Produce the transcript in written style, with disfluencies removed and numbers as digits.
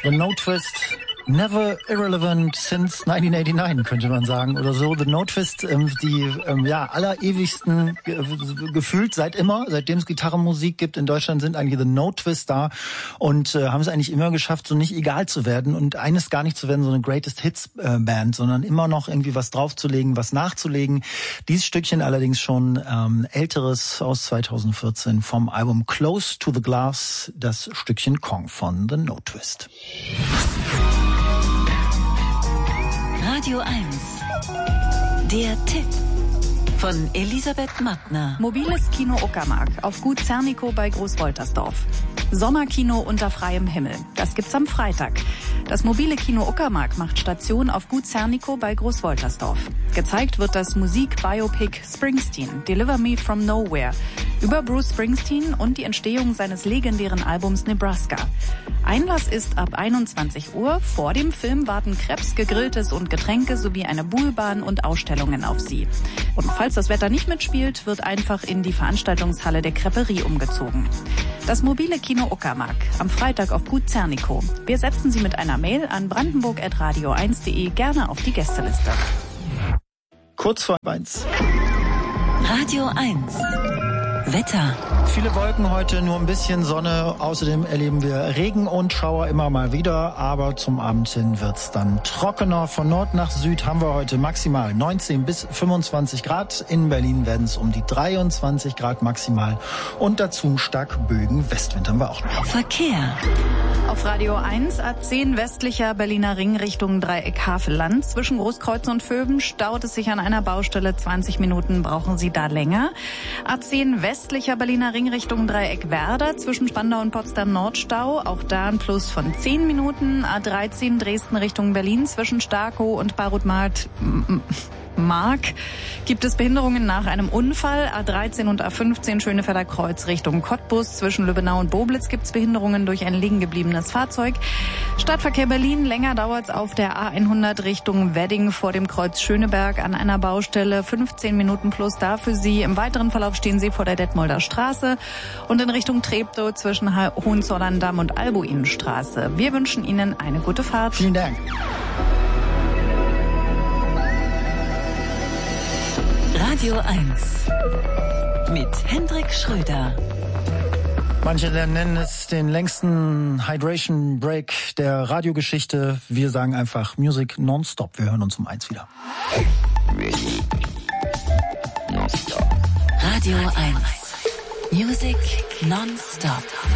The No Twist, never irrelevant since 1989, könnte man sagen, oder so. The No Twist, die allerewigsten, gefühlt seitdem es Gitarrenmusik gibt in Deutschland, sind eigentlich The No Twist da und haben es eigentlich immer geschafft, so nicht egal zu werden und eines gar nicht zu werden, so eine Greatest Hits Band, sondern immer noch irgendwie was draufzulegen, was nachzulegen. Dieses Stückchen allerdings schon älteres aus 2014 vom Album Close to the Glass, das Stückchen Kong von The No Twist. Radio 1, der Tipp von Elisabeth Mattner. Mobiles Kino Uckermark auf Gut Zernikow bei Großwoltersdorf. Sommerkino unter freiem Himmel. Das gibt's am Freitag. Das mobile Kino Uckermark macht Station auf Gut Zernikow bei Großwoltersdorf. Gezeigt wird das Musik-Biopic Springsteen, Deliver Me From Nowhere, über Bruce Springsteen und die Entstehung seines legendären Albums Nebraska. Einlass ist ab 21 Uhr. Vor dem Film warten Crepes, Gegrilltes und Getränke sowie eine Buhlbahn und Ausstellungen auf Sie. Und falls das Wetter nicht mitspielt, wird einfach in die Veranstaltungshalle der Creperie umgezogen. Das mobile Kino Uckermark am Freitag auf Gut Zernikow. Wir setzen Sie mit einer Mail an brandenburg@radio1.de gerne auf die Gästeliste. Kurz vor 1. Radio 1. Wetter. Viele Wolken heute, nur ein bisschen Sonne. Außerdem erleben wir Regen und Schauer immer mal wieder. Aber zum Abend hin wird's dann trockener. Von Nord nach Süd haben wir heute maximal 19 bis 25 Grad. In Berlin werden es um die 23 Grad maximal. Und dazu einen stark böigen Westwind haben wir auch noch. Verkehr. Auf Radio 1, A10 westlicher Berliner Ring Richtung Dreieck Havelland. Zwischen Großkreuz und Vöben staut es sich an einer Baustelle. 20 Minuten brauchen Sie da länger. A10 westlicher Berliner Ring Richtung Dreieck Werder. Zwischen Spandau und Potsdam Nordstau. Auch da ein Plus von 10 Minuten. A13 Dresden Richtung Berlin. Zwischen Starkow und Barutmark gibt es Behinderungen nach einem Unfall. A13 und A15 Schönefelder Kreuz Richtung Cottbus. Zwischen Lübbenau und Boblitz gibt es Behinderungen durch ein liegengebliebenes Fahrzeug. Stadtverkehr Berlin, länger dauert es auf der A100 Richtung Wedding vor dem Kreuz Schöneberg an einer Baustelle. 15 Minuten plus da für Sie. Im weiteren Verlauf stehen Sie vor der Detmolder Straße und in Richtung Treptow zwischen Hohenzollern-Damm und Albuinenstraße. Wir wünschen Ihnen eine gute Fahrt. Vielen Dank. Radio 1 mit Hendrik Schröder. Manche nennen es den längsten Hydration Break der Radiogeschichte. Wir sagen einfach Music nonstop. Wir hören uns um 1 wieder. Radio 1 Music nonstop.